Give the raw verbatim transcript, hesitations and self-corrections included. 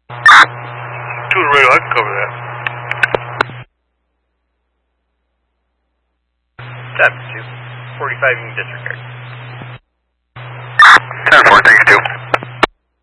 Two to radio, I can cover that. Seven two. Forty-five, you can disregard.